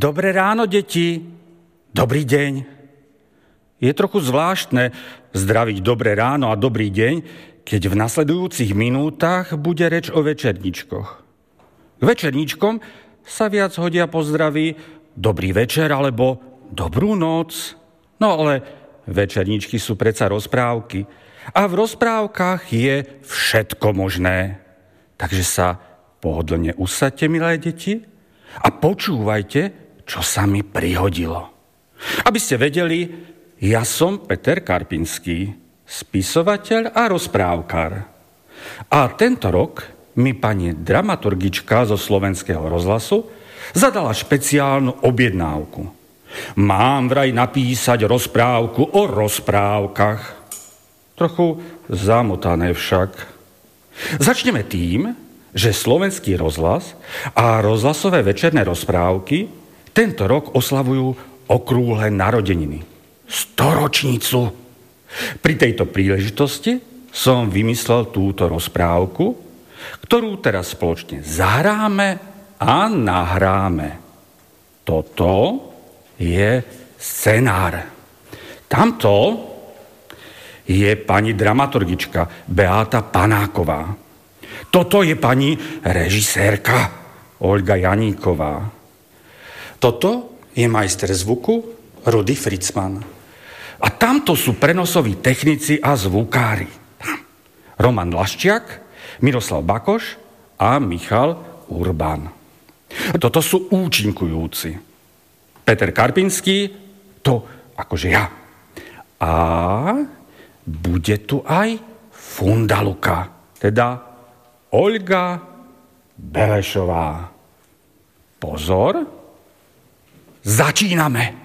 Dobré ráno, deti. Dobrý deň. Je trochu zvláštne zdraviť dobré ráno a dobrý deň, keď v nasledujúcich minútach bude reč o večerníčkoch. K večerníčkom sa viac hodia pozdraví dobrý večer alebo dobrú noc. No ale večerníčky sú predsa rozprávky a v rozprávkach je všetko možné. Takže sa pohodlne usaďte, milé deti, a počúvajte, čo sa mi prihodilo. Aby ste vedeli, ja som Peter Karpinský, spisovateľ a rozprávkar. A tento rok mi pani dramaturgička zo Slovenského rozhlasu zadala špeciálnu objednávku. Mám vraj napísať rozprávku o rozprávkach. Trochu zamotané však. Začneme tým, že Slovenský rozhlas a rozhlasové večerné rozprávky tento rok oslavujú okrúhle narodeniny. 100-ročnicu. Pri tejto príležitosti som vymyslel túto rozprávku, ktorú teraz spoločne zahráme a nahráme. Toto je scenár. Tamto je pani dramaturgička Beáta Panáková. Toto je pani režisérka Olga Janíková. Toto je majster zvuku Rudy Fritzman. A tamto sú prenosoví technici a zvukári. Roman Laščiak, Miroslav Bakoš a Michal Urban. Toto sú účinkujúci. Peter Karpinský, to akože ja. A bude tu aj Fundaluka, teda Olga Belešová. Pozor, začíname!